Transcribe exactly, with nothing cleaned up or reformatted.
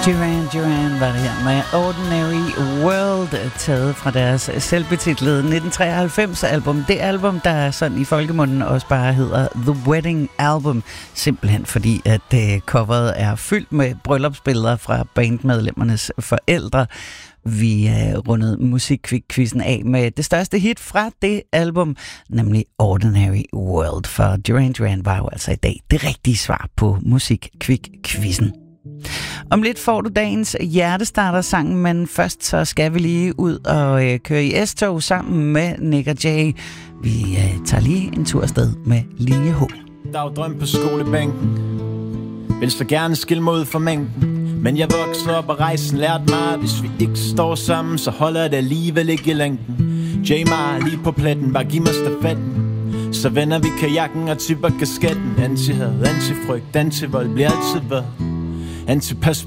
Duran Duran var det her med Ordinary World, taget fra deres selvbetitlede nitten treoghalvfems album. Det album, der sådan i folkemunden også bare hedder The Wedding Album, simpelthen fordi at uh, coveret er fyldt med bryllupsbilleder fra bandmedlemmernes forældre. Vi uh, rundede musikquizzen af med det største hit fra det album, nemlig Ordinary World. For Duran Duran var jo altså i dag det rigtige svar på musikquizzen. Om lidt får du dagens hjertestarter-sang, men først så skal vi lige ud og øh, køre i S-tog sammen med Nick og Jay. Vi øh, tager lige en tur afsted med linje H. Der er jo drøm på skolebænken, vil så gerne skille mig ud fra mængden. Men jeg voksede op og rejsen lærte mig, hvis vi ikke står sammen, så holder det alligevel ikke i længden. Jay Mar lige på pletten, bare giv mig stafetten. Så vender vi kajakken og tipper kasketten. Anti-had, anti-frygt, anti-vold bliver altid været. Antipas